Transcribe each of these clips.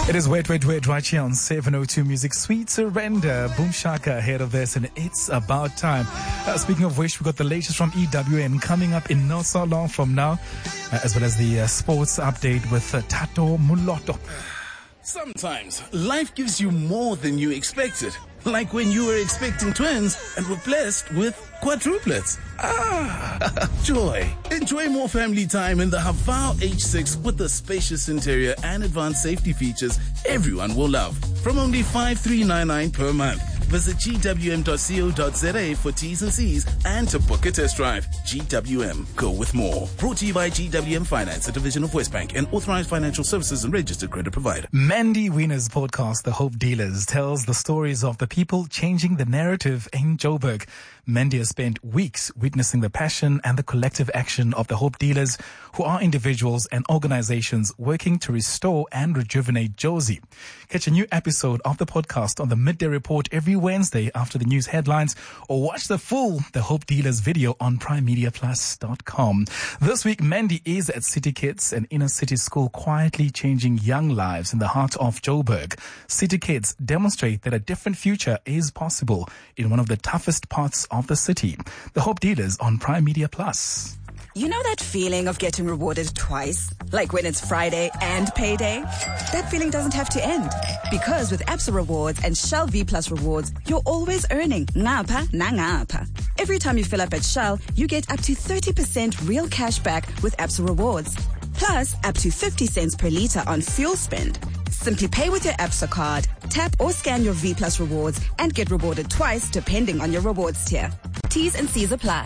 It is Wait right here on 702 Music. Sweet Surrender, Boom Shaka ahead of this, and it's about time. Speaking of which, we got the latest from EWN coming up in not so long from now, as well as the sports update with Tato Muloto. Sometimes life gives you more than you expected. Like when you were expecting twins and were blessed with quadruplets. Joy. Enjoy more family time in the Havao H6 with the spacious interior and advanced safety features everyone will love. From only $5,399 per month. Visit gwm.co.za for T's and C's and to book a test drive. GWM. Go with more. Brought to you by GWM Finance, a division of Westbank, and authorized financial services and registered credit provider. Mandy Wiener's podcast, The Hope Dealers, tells the stories of the people changing the narrative in Joburg. Mandy has spent weeks witnessing the passion and the collective action of the Hope Dealers, who are individuals and organizations working to restore and rejuvenate Jozi. Catch a new episode of the podcast on the Midday Report every Wednesday after the news headlines, or watch the full The Hope Dealers video on primemediaplus.com. This week, Mandy is at City Kids, an inner city school quietly changing young lives in the heart of Joburg. City Kids demonstrate that a different future is possible in one of the toughest parts of the city. The Hope Dealers on Prime Media Plus. You know that feeling of getting rewarded twice? Like when it's Friday and payday? That feeling doesn't have to end. Because with Absa Rewards and Shell V Plus Rewards, you're always earning ngapha na ngapha. Every time you fill up at Shell, you get up to 30% real cash back with Absa Rewards. Plus, up to 50 cents per litre on fuel spend. Simply pay with your Absa card, tap or scan your V Plus Rewards, and get rewarded twice depending on your rewards tier. T's and C's apply.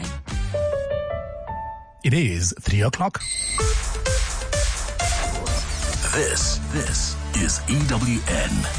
It is 3 o'clock. This is EWN.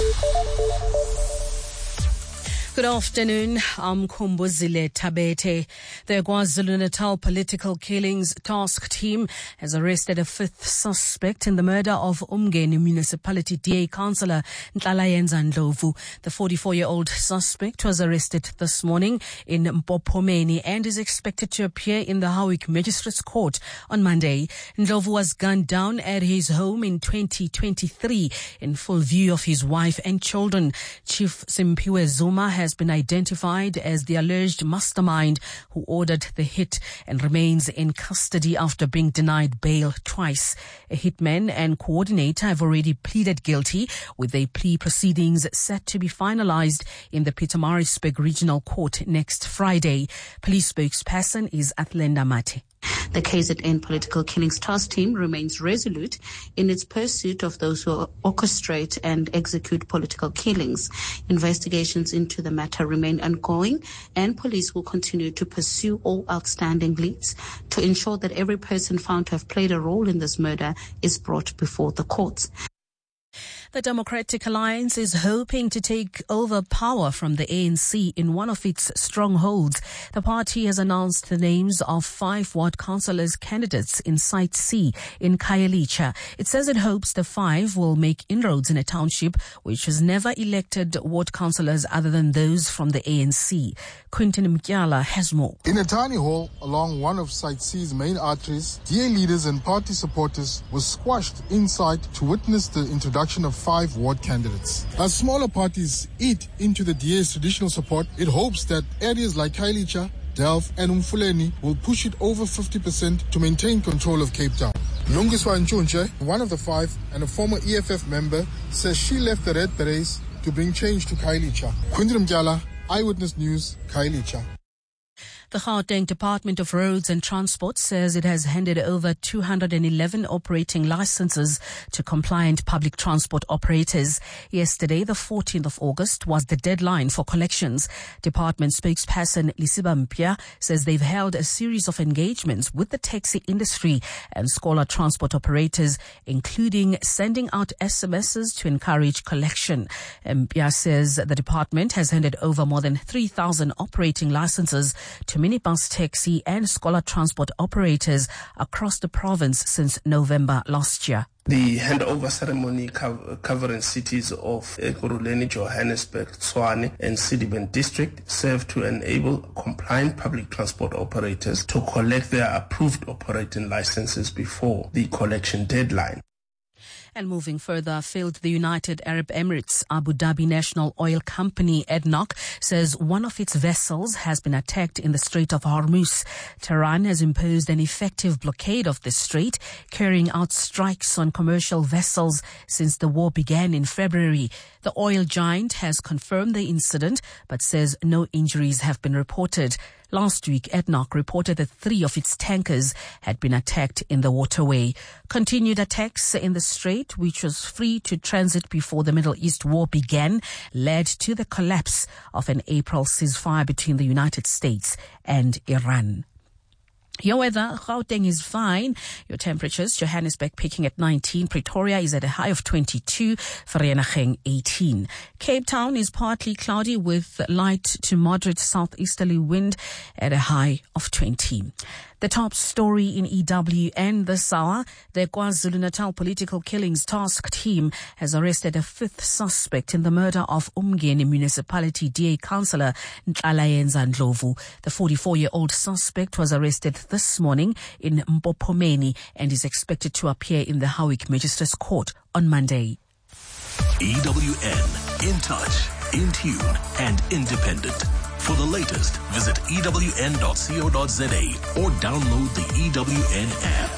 Good afternoon. I'm Kumbuzile Tabete. The KwaZulu-Natal Political Killings Task Team has arrested a fifth suspect in the murder of Umgeni Municipality DA Councillor Nhlalayenza Ndlovu. The 44-year-old suspect was arrested this morning in Mpophomeni and is expected to appear in the Howick Magistrates Court on Monday. Ndlovu was gunned down at his home in 2023 in full view of his wife and children. Chief Simpiwe Zuma has been identified as the alleged mastermind who ordered the hit and remains in custody after being denied bail twice. A hitman and coordinator have already pleaded guilty, with their plea proceedings set to be finalized in the Pietermaritzburg Regional Court next Friday. Police spokesperson is Athlenda Mate. The KZN Political Killings Task Team remains resolute in its pursuit of those who orchestrate and execute political killings. Investigations into the matter remain ongoing, and police will continue to pursue all outstanding leads to ensure that every person found to have played a role in this murder is brought before the courts. The Democratic Alliance is hoping to take over power from the ANC in one of its strongholds. The party has announced the names of 5 ward councillors candidates in Site C in Khayelitsha. It says it hopes the 5 will make inroads in a township which has never elected ward councillors other than those from the ANC. Quinton Mkyala has more. In a tiny hall along one of Site C's main arteries, DA leaders and party supporters were squashed inside to witness the introduction of 5 ward candidates. As smaller parties eat into the DA's traditional support, it hopes that areas like Khayelitsha, Delft and Umfuleni will push it over 50% to maintain control of Cape Town. Lungiswa Nchunche, one of the 5 and a former EFF member, says she left the Red Berets to bring change to Khayelitsha. Quinton Mkyala, Eyewitness News, Khayelitsha. The Gauteng Department of Roads and Transport says it has handed over 211 operating licenses to compliant public transport operators. Yesterday, the 14th of August, was the deadline for collections. Department spokesperson Lisiba Mpia says they've held a series of engagements with the taxi industry and scholar transport operators, including sending out SMSs to encourage collection. Mpia says the department has handed over more than 3,000 operating licenses to minibus, taxi and scholar transport operators across the province since November last year. The handover ceremony covering cities of Ekurhuleni, Johannesburg, Tshwane and Sedibeng district served to enable compliant public transport operators to collect their approved operating licenses before the collection deadline. And moving further afield, the United Arab Emirates Abu Dhabi National Oil Company, ADNOC, says one of its vessels has been attacked in the Strait of Hormuz. Tehran has imposed an effective blockade of the strait, carrying out strikes on commercial vessels since the war began in February. The oil giant has confirmed the incident, but says no injuries have been reported. Last week, ADNOC reported that 3 of its tankers had been attacked in the waterway. Continued attacks in the strait, which was free to transit before the Middle East war began, led to the collapse of an April ceasefire between the United States and Iran. Your weather, Gauteng is fine. Your temperatures, Johannesburg peaking at 19. Pretoria is at a high of 22. Vereeniging 18. Cape Town is partly cloudy with light to moderate southeasterly wind at a high of 20. The top story in EWN this hour, the KwaZulu-Natal Political Killings Task Team has arrested a 5th suspect in the murder of Umgeni Municipality DA Councillor Nhlalayenza Ndlovu. The 44-year-old suspect was arrested this morning in Mpophomeni and is expected to appear in the Howick Magistrates Court on Monday. EWN, in touch, in tune, and independent. For the latest, visit ewn.co.za or download the EWN app.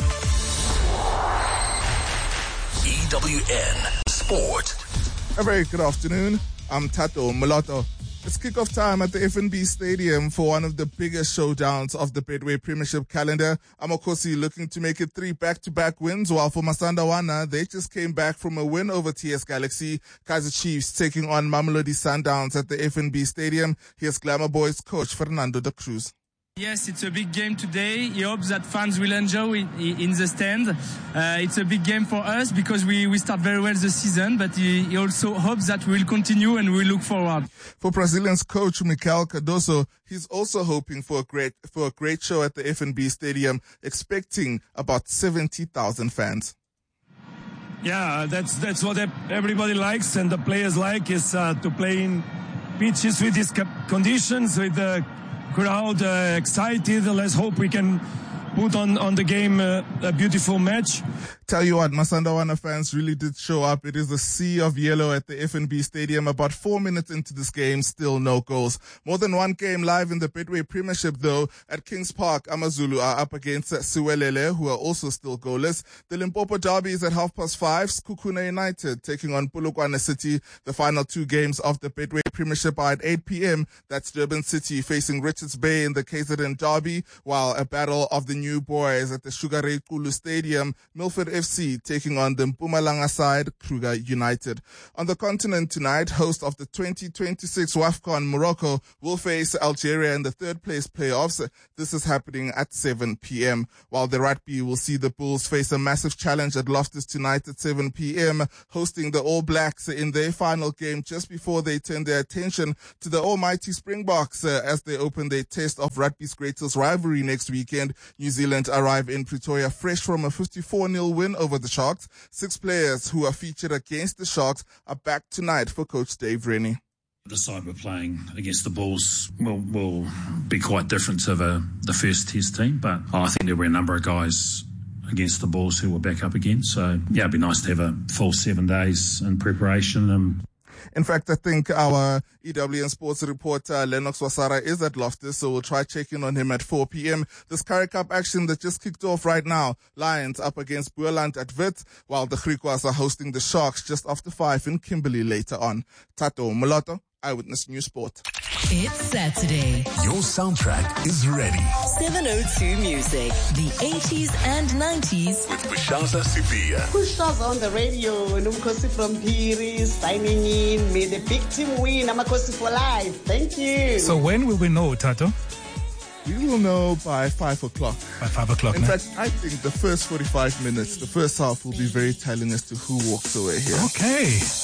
EWN Sport. A very good afternoon. I'm Tato Moloto. It's kickoff time at the FNB Stadium for one of the biggest showdowns of the Betway Premiership calendar. Amakosi looking to make it 3 back-to-back wins, while for Masandawana, they just came back from a win over TS Galaxy. Kaizer Chiefs taking on Mamelodi Sundowns at the FNB Stadium. Here's Glamour Boys coach Fernando de Cruz. Yes, it's a big game today. He hopes that fans will enjoy in the stand. It's a big game for us because we start very well the season, but he also hopes that we will continue and we look forward. For Brazilians coach Mikel Cardoso, he's also hoping for a great show at the FNB Stadium, expecting about 70,000 fans. Yeah, that's what everybody likes and the players like is to play in pitches with these conditions, with the crowd excited. Let's hope we can put on the game a beautiful match. Tell you what, Masandawana fans really did show up. It is a sea of yellow at the FNB Stadium. About 4 minutes into this game, still no goals. More than one game live in the Betway Premiership, though. At Kings Park, Amazulu are up against Siwelele, who are also still goalless. The Limpopo Derby is at 5:30. Kukuna United taking on Polokwane City. The final 2 games of the Betway Premiership are at 8 p.m. That's Durban City facing Richards Bay in the KZN Derby, while a battle of the new boys at the Sugar Ray Kulu Stadium. Milford FC taking on the Mpumalanga side, Kruger United. On the continent tonight, host of the 2026 WAFCON Morocco will face Algeria in the 3rd place playoffs. This is happening at 7 p.m. While the rugby will see the Bulls face a massive challenge at Loftus tonight at 7 p.m., hosting the All Blacks in their final game just before they turn their attention to the almighty Springboks as they open their test of rugby's greatest rivalry next weekend. New Zealand arrive in Pretoria fresh from a 54-0 win over the Sharks. 6 players who are featured against the Sharks are back tonight for Coach Dave Rennie. The side we're playing against the Bulls will be quite different to the first test team, but I think there'll be a number of guys against the Bulls who will back up again. So, yeah, it'd be nice to have a full 7 days in preparation. In fact, I think our EWN Sports reporter Lennox Wasara is at Loftus, so we'll try checking on him at 4 p.m. This Currie Cup action that just kicked off right now. Lions up against Boerland at Wits, while the Griquas are hosting the Sharks just after 5 in Kimberley later on. Tato Moloto, Eyewitness News Sport. It's Saturday. Your soundtrack is ready. 702 Music. The 80s and 90s. With Bushaza Sipia. Bushaza on the radio. Numkosi from Piri signing in. May the big team win. Amakosi for life. Thank you. So when will we know, Tato? We will know by 5 o'clock. By 5 o'clock, In fact, I think the first 45 minutes, the first half will be very telling as to who walks away here. Okay.